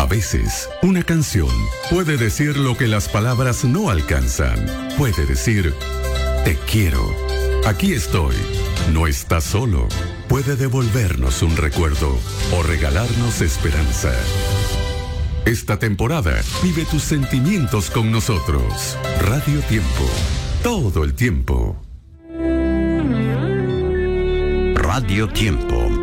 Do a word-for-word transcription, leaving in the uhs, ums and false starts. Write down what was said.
veces, una canción puede decir lo que las palabras no alcanzan. Puede decir, te quiero. Aquí estoy. No estás solo. Puede devolvernos un recuerdo o regalarnos esperanza. Esta temporada, vive tus sentimientos con nosotros. Radio Tiempo. Todo el tiempo. Radio Tiempo.